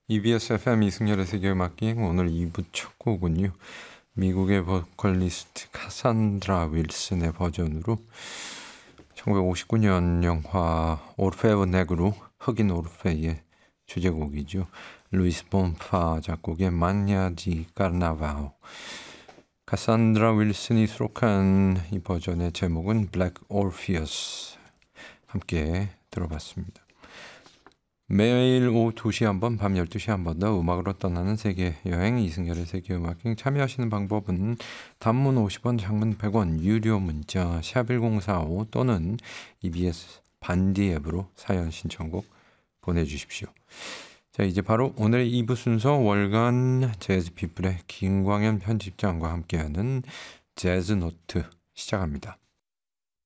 EBS FM 이승열의 세계음악기행 오늘 2부 첫 곡은요. 미국의 보컬리스트 카산드라 윌슨의 버전으로 1959년 영화 오르페우 네그루 흑인 오르페의 주제곡이죠. 루이스 본파 작곡의 마냐지 카르나바오. 카산드라 윌슨이 수록한 이 버전의 제목은 블랙 오르피어스. 함께 들어봤습니다. 매일 오후 2시 한 번, 밤 12시 한 번 더 음악으로 떠나는 세계 여행 이승열의 세계음악행 참여하시는 방법은 단문 50원, 장문 100원, 유료 문자 샵1045 또는 EBS 반디 앱으로 사연 신청곡 보내주십시오. 자, 이제 바로 오늘의 2부 순서 월간 재즈 피플의 김광현 편집장과 함께하는 재즈 노트 시작합니다.